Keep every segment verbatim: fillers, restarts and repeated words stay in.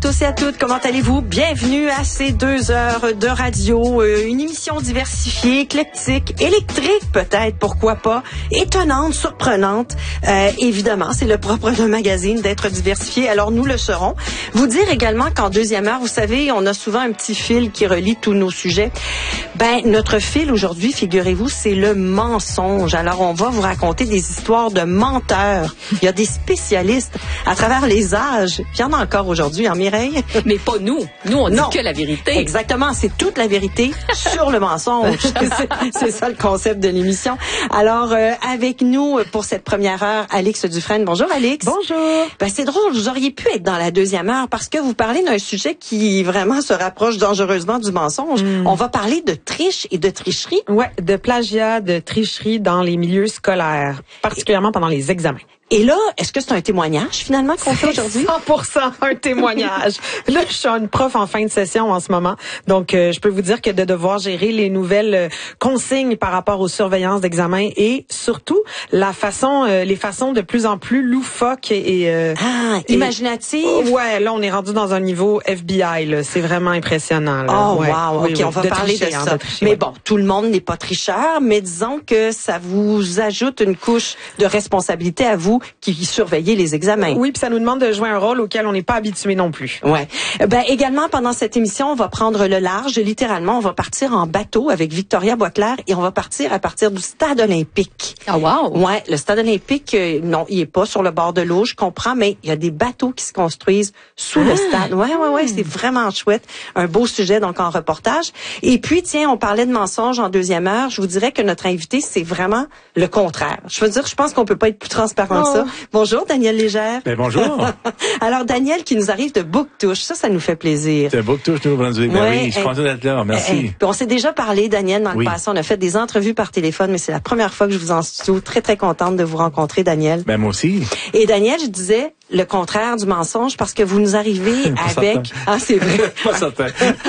tous et à toutes, comment allez-vous? Bienvenue à ces deux heures de radio, euh, une émission diversifiée, éclectique, électrique peut-être, pourquoi pas, étonnante, surprenante. Euh, évidemment, c'est le propre d'un magazine d'être diversifié, alors nous le serons. Vous dire également qu'en deuxième heure, vous savez, on a souvent un petit fil qui relie tous nos sujets. Ben, notre fil aujourd'hui, figurez-vous, c'est le mensonge. Alors, on va vous raconter des histoires de menteurs. Il y a des spécialistes à travers les âges. Il y en a encore aujourd'hui, hein, Mireille? Mais pas nous. Nous, on dit non. que la vérité. Exactement. C'est toute la vérité sur le mensonge. c'est, c'est ça le concept de l'émission. Alors, euh, avec nous pour cette première heure, Alix Dufresne. Bonjour, Alix. Bonjour. Ben, c'est drôle. Vous auriez pu être dans la deuxième heure parce que vous parlez d'un sujet qui vraiment se rapproche dangereusement du mensonge. Mm. On va parler de triche et de tricherie. Ouais, de plagiat, de tricherie dans les milieux scolaires, particulièrement pendant les examens. Et là, est-ce que c'est un témoignage, finalement, qu'on fait aujourd'hui? cent pour cent un témoignage. Là, je suis une prof en fin de session en ce moment. Donc, euh, je peux vous dire que de devoir gérer les nouvelles euh, consignes par rapport aux surveillances d'examen et surtout la façon, euh, les façons de plus en plus loufoques et... et euh, ah, et, imaginative. Oh, ouais, là, on est rendu dans un niveau F B I, là. C'est vraiment impressionnant, là. Oh, ouais. wow. Oui, OK, oui, on va de parler tricher, de hein, ça. de tricher, mais ouais. bon, tout le monde n'est pas tricheur, mais disons que ça vous ajoute une couche de responsabilité à vous qui surveillez les examens. Oui, puis ça nous demande de jouer un rôle auquel on n'est pas habitué non plus. Ouais. Ben également pendant cette émission, on va prendre le large, littéralement, on va partir en bateau avec Victoria Boisclair et on va partir à partir du stade olympique. Ah wow. Ouais, le stade olympique euh, non, il est pas sur le bord de l'eau, je comprends, mais il y a des bateaux qui se construisent sous ah. le stade. Ouais, ouais, ouais, c'est vraiment chouette, un beau sujet donc en reportage. Et puis tiens, on parlait de mensonges en deuxième heure, je vous dirais que notre invité, c'est vraiment le contraire. Je veux dire, je pense qu'on peut pas être plus transparent oh. que ça. Bonjour, Daniel Légère. Ben, bonjour. Alors, Daniel, qui nous arrive de Bouctouche. Ça, ça nous fait plaisir. C'est Bouctouche, Nouveau-Brunswick. Ben ouais, oui, je suis content d'être là. Merci. Euh, euh, on s'est déjà parlé, Daniel, dans le oui. passé. On a fait des entrevues par téléphone, mais c'est la première fois que je vous en studio. Très, très contente de vous rencontrer, Daniel. Ben, moi aussi. Et Daniel, je disais le contraire du mensonge parce que vous nous arrivez avec... Ah, c'est vrai. Pas certain.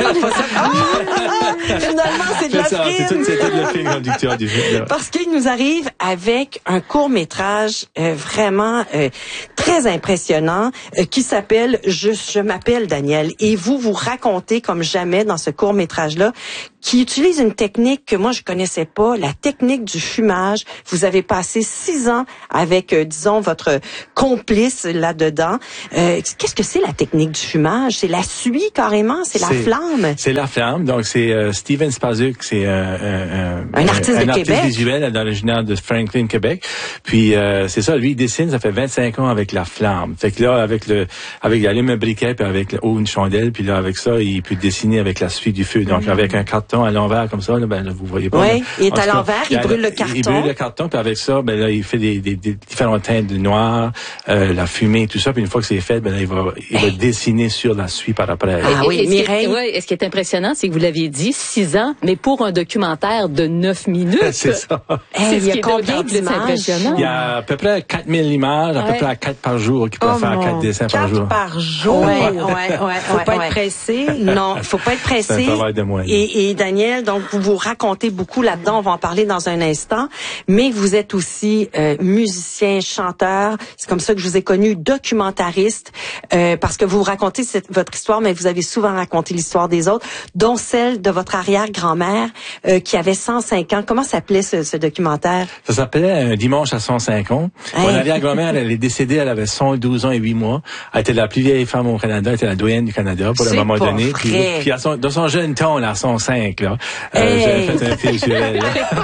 ah, finalement, c'est de la ça, frime. C'est tout, c'est tout le film conducteur du film. Parce qu'il nous arrive avec un court-métrage euh, vraiment euh, très impressionnant euh, qui s'appelle Je, je m'appelle Daniel. Et vous, vous racontez comme jamais dans ce court-métrage-là qui utilise une technique que moi, je connaissais pas, la technique du fumage. Vous avez passé six ans avec, euh, disons, votre complice là-dedans. Euh, qu'est-ce que c'est la technique du fumage? C'est la suie, carrément? C'est la flamme? C'est la flamme. Donc, c'est euh, Steven Spazuk, c'est euh, euh, un artiste un, de un Québec. artiste visuel originaire de Franklin, Québec. Puis, euh, c'est ça, lui, il dessine, ça fait vingt-cinq ans avec la flamme. Fait que là, avec le, avec il allume un briquet, puis avec le, ou une chandelle, puis là, avec ça, il peut dessiner avec la suie du feu. Donc, mm-hmm. avec un carton à l'envers comme ça, là, ben, là, vous voyez pas. Oui, il est à cas, l'envers, il, il brûle le carton. Il brûle le carton, puis avec ça, ben là, il fait des, des, des différentes teintes de noir, euh, la fumée, tout ça. Puis une fois que c'est fait, ben là, il va, il va dessiner sur la suie par après. Ah et, oui, et, Mireille. Oui, et ce qui est impressionnant, c'est que vous l'aviez dit, six ans, mais pour un documentaire de neuf minutes. C'est ça. Hey, il y a combien d'images? Il y a à peu près quatre mille images, à ouais. peu près à quatre par jour, qui peuvent oh faire quatre dessins par jour. quatre par jour? Ouais, ouais, ouais. Faut ouais, pas ouais. être pressé. Non, faut pas être pressé. C'est un travail de moyenne. Et, et Daniel, donc, vous vous racontez beaucoup là-dedans, on va en parler dans un instant, mais vous êtes aussi euh, musicien, chanteur, c'est comme ça que je vous ai connu, documentariste, euh, parce que vous racontez cette, votre histoire, mais vous avez souvent raconté l'histoire des autres, dont celle de votre arrière-grand-mère euh, qui avait cent cinq ans. Comment s'appelait ce, ce documentaire? Ça s'appelait Un dimanche à cent cinq ans. Hey. Mon arrière-grand-mère, elle est décédée, elle avait cent douze ans et huit mois. Elle était la plus vieille femme au Canada, elle était la doyenne du Canada pour le moment pas donné. Vrai. Puis, puis à son, dans son jeune temps, là, à cent cinq, là, euh, hey. j'avais fait un film sur elle.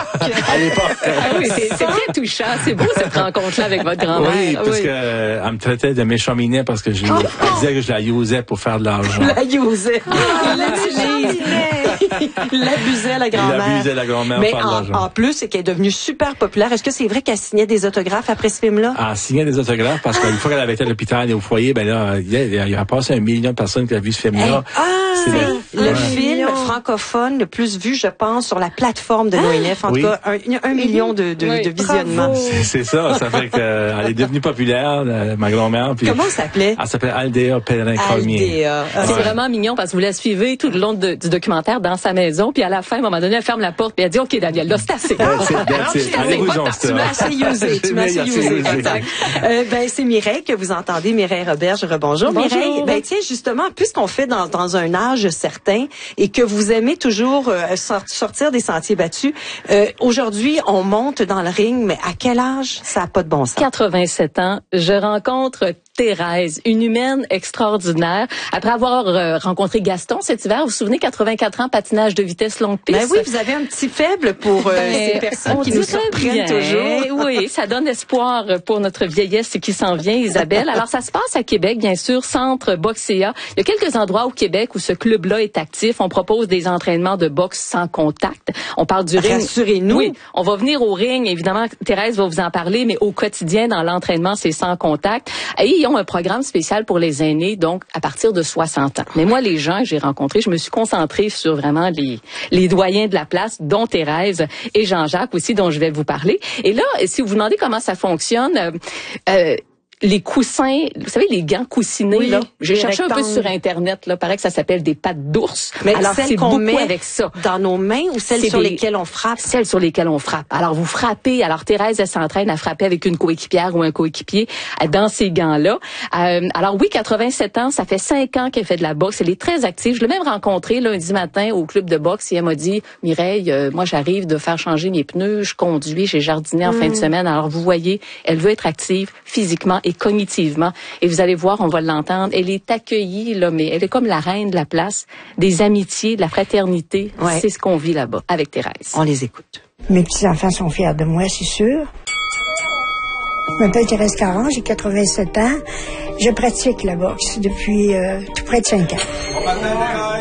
À l'époque. Ah oui, c'est, c'est très touchant. C'est beau cette rencontre-là avec votre grand-mère. Oui, parce oui. que euh, elle me traitait de méchant minet parce que je Oh. elle disait que je la usais pour faire de l'argent. La usait. Il l'utilise. Il l'abusait, la grand-mère. Il abusait la grand-mère Mais pour faire de en, l'argent. en plus, c'est qu'elle est devenue super populaire. Est-ce que c'est vrai qu'elle signait des autographes après ce film-là? Elle signait des autographes parce qu'une fois qu'elle avait été à l'hôpital et au foyer, ben là, il y a, il y a passé un million de personnes qui ont vu ce film-là. Hey. Ah, c'est le, le, le ouais. film francophone le plus vu, je pense, sur la plateforme de l'O N F. En oui. tout cas, un, un million de, de, oui, de visionnements. C'est, c'est ça. Ça fait qu'elle est devenue populaire, la, ma grand-mère. Puis Comment ça s'appelait? Elle s'appelle Aldea Pellerin-Cormier. Aldea. C'est Ouais. vraiment mignon parce que vous la suivez tout le long de, du documentaire dans sa maison, puis à la fin, à un moment donné, elle ferme la porte, puis elle dit, OK, Daniel, là, c'est assez. That's it, that's it. Allez-vous-en, Tu m'as assez usé, tu m'as assez usé. Exact. Euh, ben, c'est Mireille que vous entendez, Mireille Roberge. Rebonjour. Bonjour. Mireille, ben, tiens, justement, puisqu'on fait dans, dans un âge certain et que vous aimez toujours euh, sort- sortir des sentiers battus, euh, aujourd'hui, on monte dans le ring, mais à quel âge? Ça n'a pas de bon sens. quatre-vingt-sept ans, je rencontre Thérèse, une humaine extraordinaire. Après avoir euh, rencontré Gaston cet hiver, vous vous souvenez, quatre-vingt-quatre ans, patinage de vitesse longue piste. Ben oui, vous avez un petit faible pour euh, Ben, ces personnes on qui nous dirait surprennent bien. toujours. Oui, ça donne espoir pour notre vieillesse qui s'en vient, Isabelle. Alors, ça se passe à Québec, bien sûr, Centre Boxea. Il y a quelques endroits au Québec où ce club-là est actif. On propose des entraînements de boxe sans contact. On parle du ring. Rassurez-nous. Oui, on va venir au ring. Évidemment, Thérèse va vous en parler, mais au quotidien, dans l'entraînement, c'est sans contact. Et ils ont un programme spécial pour les aînés, donc à partir de soixante ans. Mais moi, les gens que j'ai rencontrés, je me suis concentrée sur vraiment les, les doyens de la place, dont Thérèse et Jean-Jacques aussi, dont je vais vous parler. Et là, si vous vous demandez comment ça fonctionne, euh, euh, les coussins, vous savez, les gants coussinés, Oui, là. J'ai les cherché un peu rectangles. sur Internet, là. Paraît que ça s'appelle des pattes d'ours. Mais alors, celles c'est qu'on beaucoup met avec ça. dans nos mains ou celles C'est sur des- lesquelles on frappe? Celles sur lesquelles on frappe. Alors, vous frappez. Alors, Thérèse, elle s'entraîne à frapper avec une coéquipière ou un coéquipier euh, dans ces gants-là. Euh, alors, oui, quatre-vingt-sept ans, ça fait cinq ans qu'elle fait de la boxe. Elle est très active. Je l'ai même rencontrée lundi matin au club de boxe et elle m'a dit, Mireille, euh, moi, j'arrive de faire changer mes pneus, je conduis, j'ai jardiné en fin de semaine. Alors, vous voyez, elle veut être active physiquement et cognitivement. Et vous allez voir, on va l'entendre. Elle est accueillie, là, mais elle est comme la reine de la place, des amitiés, de la fraternité. Ouais. C'est ce qu'on vit là-bas avec Thérèse. On les écoute. Mes petits-enfants sont fiers de moi, c'est sûr. Je m'appelle Thérèse Caron, j'ai quatre-vingt-sept ans. Je pratique la boxe depuis euh, tout près de cinq ans.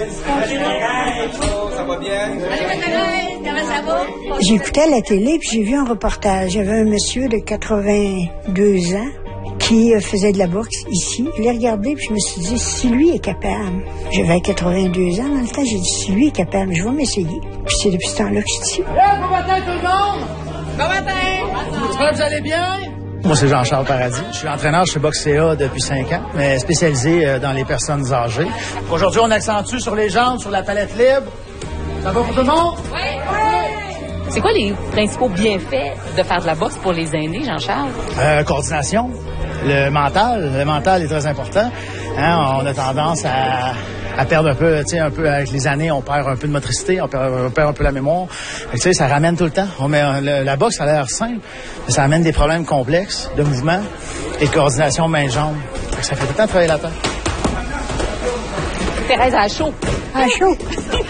J'ai écouté à la télé puis j'ai vu un reportage. Il y avait un monsieur de quatre-vingt-deux ans qui euh, faisait de la boxe ici. Je l'ai regardé puis je me suis dit, si lui est capable, j'avais quatre-vingt-deux ans dans le temps, j'ai dit, si lui est capable, je vais m'essayer. Puis c'est depuis ce temps-là que je suis ici. Bon matin tout le monde! Bon matin! J'espère que vous allez bien? Moi, c'est Jean-Charles Paradis. Je suis entraîneur chez Boxea depuis cinq ans, mais spécialisé euh, dans les personnes âgées. Aujourd'hui, on accentue sur les jambes, sur la palette libre. Ça va pour tout le monde? Oui! C'est quoi les principaux bienfaits de faire de la boxe pour les aînés, Jean-Charles? Euh, coordination, le mental. Le mental est très important. Hein, on a tendance à, à perdre un peu, tu sais, un peu avec les années, on perd un peu de motricité, on perd, on perd un peu la mémoire. Fait que, tu sais, ça ramène tout le temps. On met, le, la boxe, ça a l'air simple, mais ça amène des problèmes complexes de mouvement et de coordination main-jambe. Fait que ça fait tout le temps travailler la tête. Thérèse à chaud. Ah, chaud!